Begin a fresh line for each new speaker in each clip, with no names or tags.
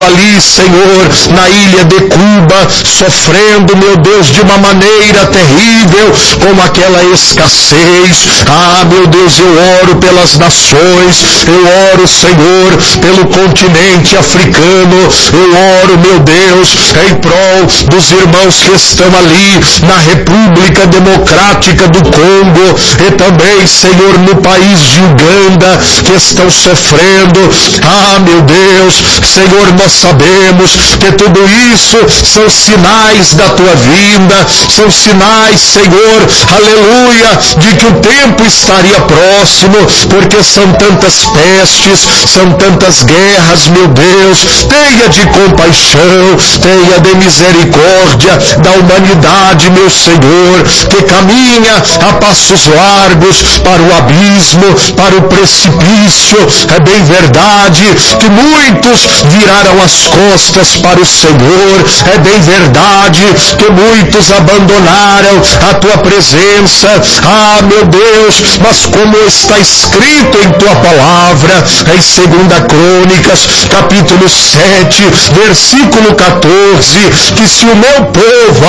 ali, Senhor, na ilha de Cuba, sofrendo, meu Deus, de uma maneira terrível, com aquela escassez. Meu Deus, eu oro pelas nações, eu oro, Senhor, pelo continente africano, eu oro, meu Deus, em prol dos irmãos que estão ali na República Democrática do Congo e também, Senhor, no país de Uganda, que estão sofrendo. Meu Deus, Senhor, nós sabemos que tudo isso são sinais da tua vinda, são sinais, Senhor, aleluia, de que o tempo estaria próximo, porque são tantas pestes, são tantas guerras, meu Deus. Tenha de compaixão, tenha de misericórdia da humanidade, meu Senhor, que caminha a passos largos para o abismo, para o precipício. É bem verdade que muitos viraram as costas para o Senhor, é bem verdade que muitos abandonaram a tua presença, meu Deus, mas como está escrito em tua palavra, em 2 Crônicas, capítulo 7, versículo 14, que se o meu povo,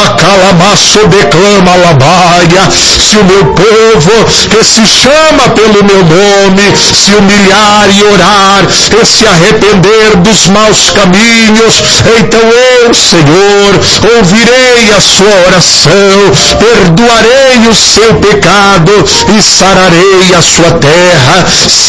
se o meu povo, que se chama pelo meu nome, se humilhar e orar, e se arrepender dos maus caminhos, então eu, Senhor, ouvirei a sua oração, perdoarei o seu pecado e sararei a sua terra.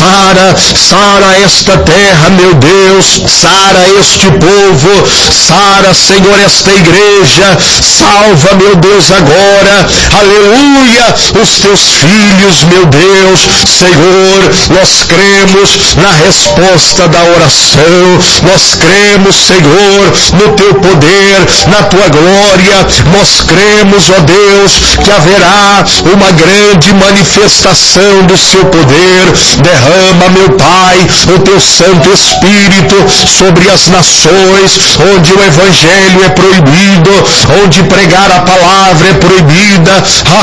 Sara esta terra, meu Deus, sara este povo, sara, Senhor, esta igreja, salva, meu Deus, agora, aleluia, os teus filhos, meu Deus, Senhor, nós cremos na resposta da oração, nós cremos, Senhor, no teu poder, na tua glória, nós cremos, ó Deus, que haverá uma grande manifestação do seu poder. Derrama, meu Pai, o teu Santo Espírito sobre as nações onde o Evangelho é proibido, onde pregar a palavra é proibida.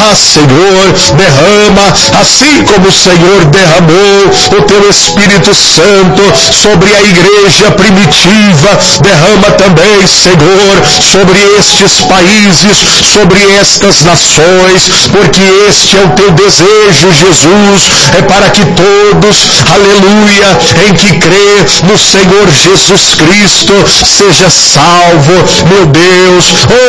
Senhor, derrama, assim como o Senhor derramou o teu Espírito Santo sobre a igreja primitiva, derrama também, Senhor, sobre estes países, sobre estas nações, porque este é o teu desejo, Jesus, é para que todos, aleluia, em que crê no Senhor Jesus Cristo, seja salvo. Meu Deus,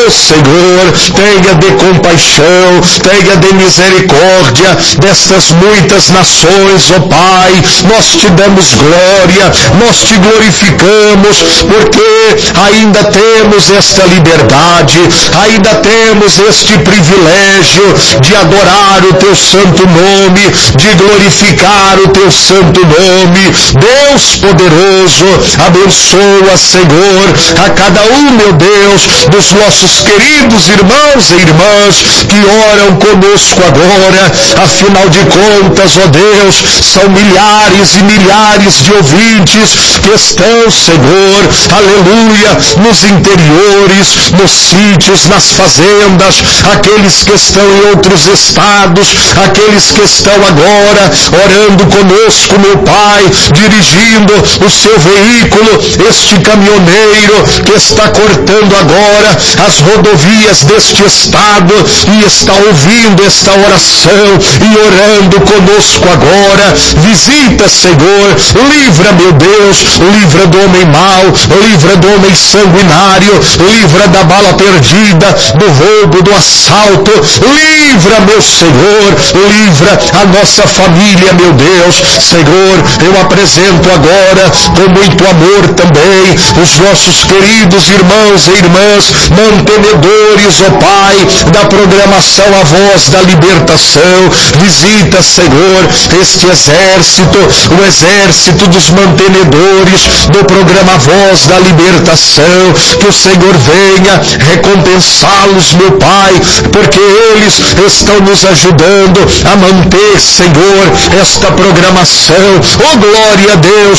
Senhor, tenha de compaixão, tenha de misericórdia destas muitas nações, Pai, nós te damos glória, nós te glorificamos, porque ainda temos esta liberdade, ainda temos este privilégio de adorar o teu santo nome, de glorificar o teu santo nome. Deus poderoso, abençoa, Senhor, a cada um, meu Deus, dos nossos queridos irmãos e irmãs que oram conosco agora. Afinal de contas, ó Deus, são milhares e milhares de ouvintes que estão, Senhor, aleluia, nos interiores, nos sítios, nas fazendas, aqueles que estão em outros estados, aqueles que estão agora orando conosco, meu Pai, dirigindo o seu veículo, este caminhoneiro que está cortando agora as rodovias deste estado e está ouvindo esta oração e orando conosco agora. Visita, Senhor, livra, meu Deus, livra do homem mau, livra do homem sanguinário, livra da bala perdida, do roubo, do assalto, livra, meu Senhor, livra a nossa família, meu Deus. Senhor, eu apresento agora com muito amor também os nossos queridos irmãos e irmãs mantenedores, ó Pai, da programação A Voz da Libertação. Visita, Senhor, este exército, o exército dos mantenedores do programa Voz da Libertação, que o Senhor venha recompensá-los, meu Pai, porque eles estão nos ajudando a manter, Senhor, esta programação. Oh, glória a Deus,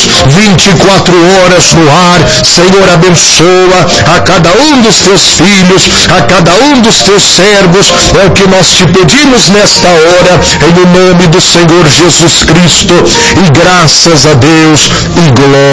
24 horas no ar. Senhor, abençoa a cada um dos teus filhos, a cada um dos teus servos. É o que nós te pedimos nesta hora, em nome do Senhor Jesus Cristo, e graças a Deus e glória.